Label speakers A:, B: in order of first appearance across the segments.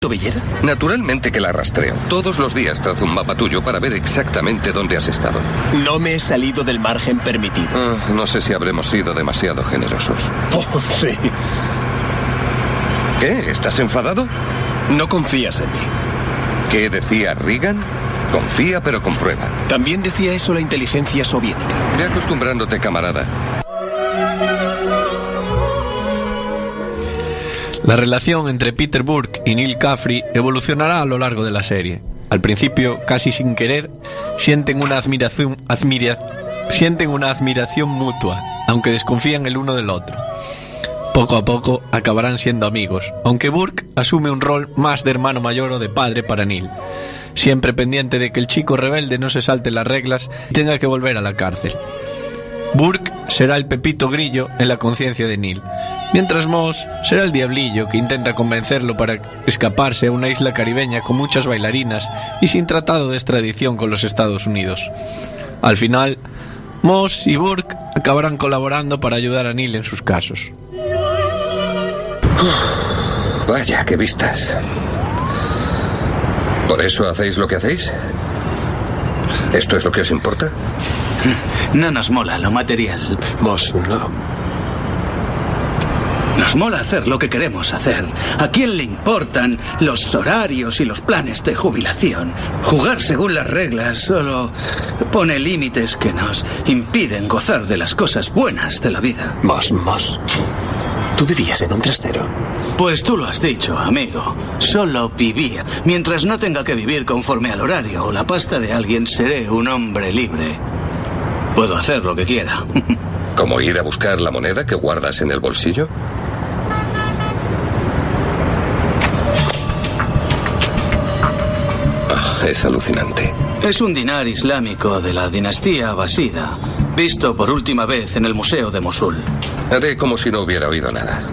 A: tobillera?
B: Naturalmente que la rastreo. Todos los días trazo un mapa tuyo para ver exactamente dónde has estado.
A: No me he salido del margen permitido.
B: No sé si habremos sido demasiado generosos.
A: Oh, sí.
B: ¿Qué? ¿Estás enfadado?
A: No confías en mí.
B: ¿Qué decía Reagan? Confía pero comprueba.
A: También decía eso la inteligencia soviética.
B: Ve acostumbrándote, camarada.
C: La relación entre Peter Burke y Neil Caffrey evolucionará a lo largo de la serie. Al principio, casi sin querer, sienten una admiración mutua, aunque desconfían el uno del otro. Poco a poco acabarán siendo amigos, aunque Burke asume un rol más de hermano mayor o de padre para Neil, siempre pendiente de que el chico rebelde no se salte las reglas y tenga que volver a la cárcel. Burke será el pepito grillo en la conciencia de Neil, mientras Moss será el diablillo que intenta convencerlo para escaparse a una isla caribeña con muchas bailarinas y sin tratado de extradición con los Estados Unidos. Al final, Moss y Burke acabarán colaborando para ayudar a Neil en sus casos.
B: Vaya, qué vistas. ¿Por eso hacéis lo que hacéis? ¿Esto es lo que os importa?
D: No nos mola lo material.
A: Moss, no.
D: Nos mola hacer lo que queremos hacer. ¿A quién le importan los horarios y los planes de jubilación? Jugar según las reglas solo pone límites que nos impiden gozar de las cosas buenas de la vida.
A: Moss. ¿Tú vivías en un trastero?
D: Pues tú lo has dicho, amigo. Solo vivía. Mientras no tenga que vivir conforme al horario o la pasta de alguien, seré un hombre libre. Puedo hacer lo que quiera.
B: ¿Como ir a buscar la moneda que guardas en el bolsillo? Es alucinante.
D: Es un dinar islámico de la dinastía abasida, visto por última vez en el Museo de Mosul.
B: Haré como si no hubiera oído nada.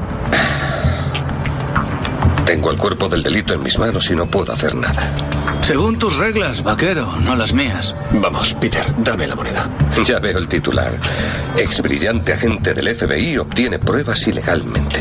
B: Tengo el cuerpo del delito en mis manos y no puedo hacer nada.
D: Según tus reglas, vaquero, no las mías.
A: Vamos, Peter, dame la moneda.
B: Ya veo el titular. Ex brillante agente del FBI obtiene pruebas ilegalmente.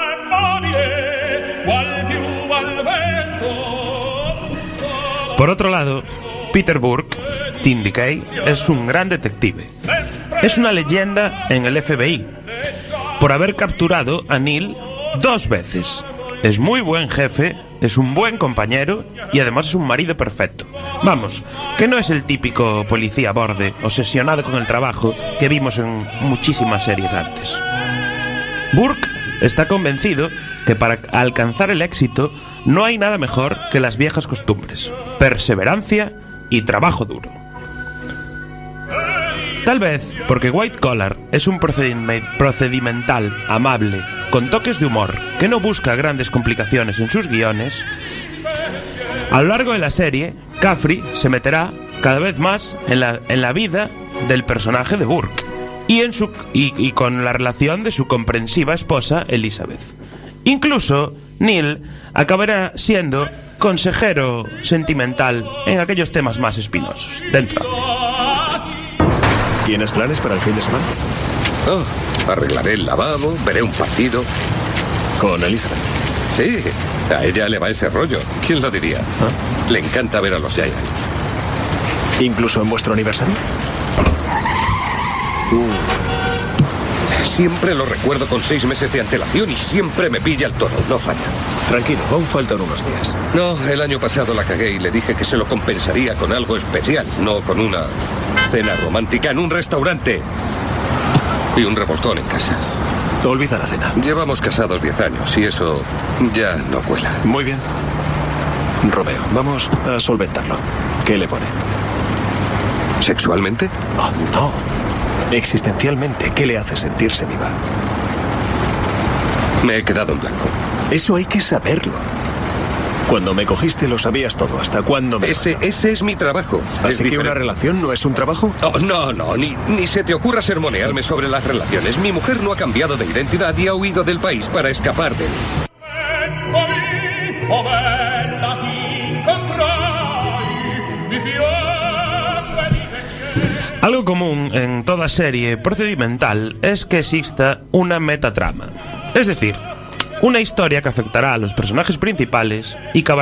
E: Por otro lado, Peter Burke, Tim Decay, es un gran detective. Es una leyenda en el FBI por haber capturado a Neil 2 veces. Es muy buen jefe, es un buen compañero y además es un marido perfecto. Vamos, que no es el típico policía borde, obsesionado con el trabajo que vimos en muchísimas series antes. Burke está convencido que para alcanzar el éxito no hay nada mejor que las viejas costumbres: perseverancia y trabajo duro. Tal vez porque White Collar es un procedimental amable, con toques de humor, que no busca grandes complicaciones en sus guiones, a lo largo de la serie, Caffrey se meterá cada vez más en la vida del personaje de Burke y con la relación de su comprensiva esposa Elizabeth. Incluso Neil acabará siendo consejero sentimental en aquellos temas más espinosos dentro.
A: ¿Tienes planes para el fin de semana?
B: Arreglaré el lavabo, veré un partido.
A: ¿Con Elizabeth?
B: Sí, a ella le va ese rollo. ¿Quién lo diría? Le encanta ver a los Giants.
A: ¿Incluso en vuestro aniversario?
B: Siempre lo recuerdo con 6 meses de antelación y siempre me pilla el toro, no falla.
A: Tranquilo, aún faltan unos días.
B: No, el año pasado la cagué y le dije que se lo compensaría con algo especial, no con una cena romántica en un restaurante y un revolcón en casa.
A: Olvida la cena.
B: Llevamos casados 10 años y eso ya no cuela.
A: Muy bien. Romeo, vamos a solventarlo. ¿Qué le pone?
B: ¿Sexualmente?
A: Oh, no. Existencialmente, ¿qué le hace sentirse viva?
B: Me he quedado en blanco.
A: Eso hay que saberlo. Cuando me cogiste lo sabías todo. ¿Hasta cuándo me...?
B: Ese es mi trabajo.
A: ¿Así que una relación no es un trabajo?
B: Oh, no, ni se te ocurra sermonearme sobre las relaciones. Mi mujer no ha cambiado de identidad y ha huido del país para escapar de él.
E: Algo común en toda serie procedimental es que exista una metatrama. Es decir, Una historia que afectará a los personajes principales y que